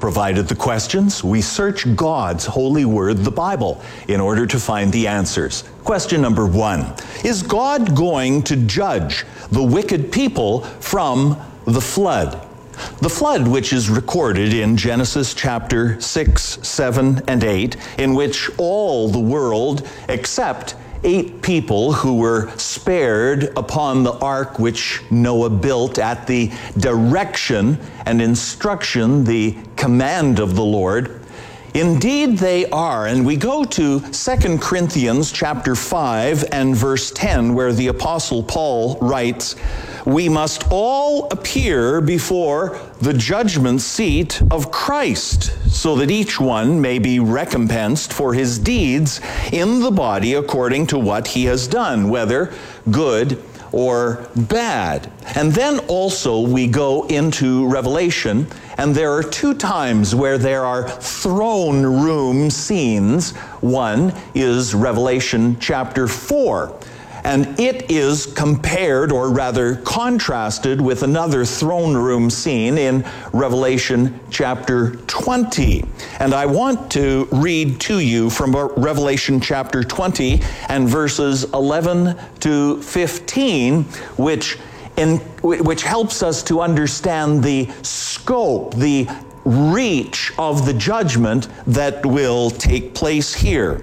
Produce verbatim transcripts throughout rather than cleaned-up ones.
Provided the questions, we search God's holy word, the Bible, in order to find the answers. Question number one, is God going to judge the wicked people from the flood? The flood, which is recorded in Genesis chapter six, seven, and eight, in which all the world except eight people who were spared upon the ark which Noah built at the direction and instruction, the command of the Lord. Indeed they are, and we go to Second Corinthians chapter five and verse ten, where the Apostle Paul writes, "We must all appear before the judgment seat of Christ, so that each one may be recompensed for his deeds in the body according to what he has done, whether good or bad." And then also we go into Revelation, and there are two times where there are throne room scenes. One is Revelation chapter four. And it is compared, or rather contrasted, with another throne room scene in Revelation chapter twenty. And I want to read to you from Revelation chapter twenty and verses eleven to fifteen, which, in, which helps us to understand the scope, the reach of the judgment that will take place here.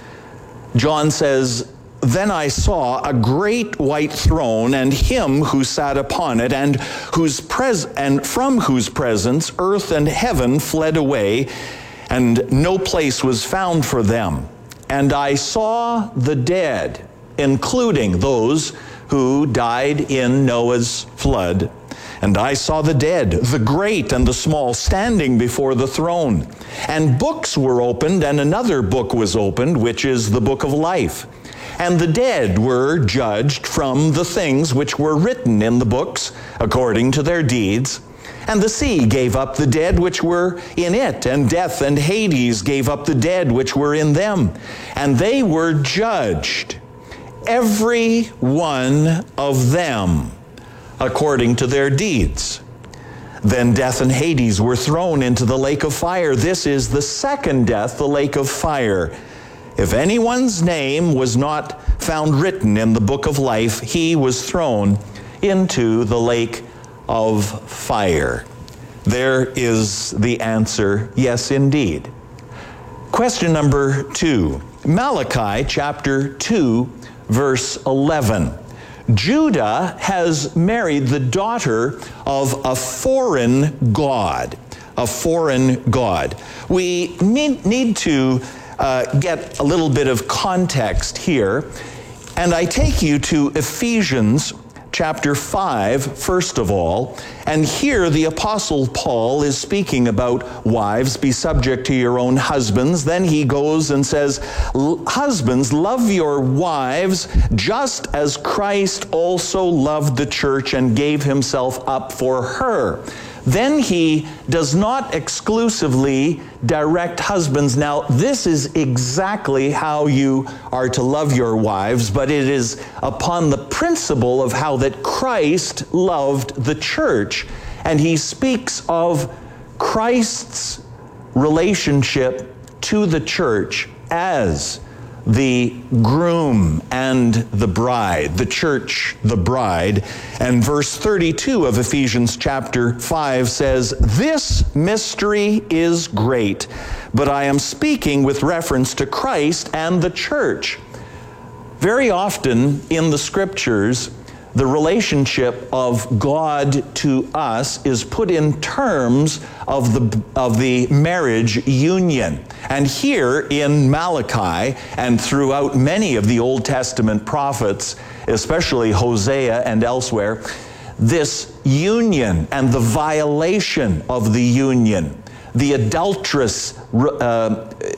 John says, "Then I saw a great white throne and him who sat upon it, and whose pres- and from whose presence earth and heaven fled away, and no place was found for them. And I saw the dead, including those who died in Noah's flood. And I saw the dead, the great and the small, standing before the throne. And books were opened, and another book was opened, which is the book of life. And the dead were judged from the things which were written in the books, according to their deeds. And the sea gave up the dead which were in it, and death and Hades gave up the dead which were in them. And they were judged, every one of them, according to their deeds. Then death and Hades were thrown into the lake of fire. This is the second death, the lake of fire. If anyone's name was not found written in the book of life, he was thrown into the lake of fire." There is the answer, yes indeed. Question number two, Malachi chapter two, verse eleven. Judah has married the daughter of a foreign god, a foreign god. We need, need to Uh, get a little bit of context here. And I take you to Ephesians chapter five, first of all. And here the Apostle Paul is speaking about wives, be subject to your own husbands. Then he goes and says, husbands, love your wives just as Christ also loved the church and gave himself up for her. Then he does not exclusively direct husbands. Now, this is exactly how you are to love your wives, but it is upon the principle of how that Christ loved the church. And he speaks of Christ's relationship to the church as the groom and the bride, the church, the bride. And verse thirty-two of Ephesians chapter five says, "This mystery is great, but I am speaking with reference to Christ and the church." Very often in the scriptures, the relationship of God to us is put in terms of the, of the marriage union. And here in Malachi and throughout many of the Old Testament prophets, especially Hosea and elsewhere, this union and the violation of the union, the adulterous uh,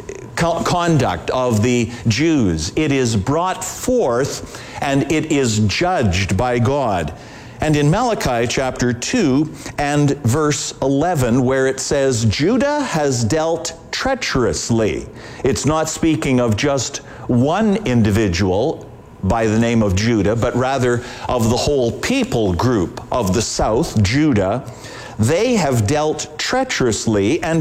conduct of the Jews, it is brought forth and it is judged by God. And in Malachi chapter two and verse eleven, where it says, Judah has dealt treacherously, it's not speaking of just one individual by the name of Judah, but rather of the whole people group of the south, Judah. They have dealt treacherously, and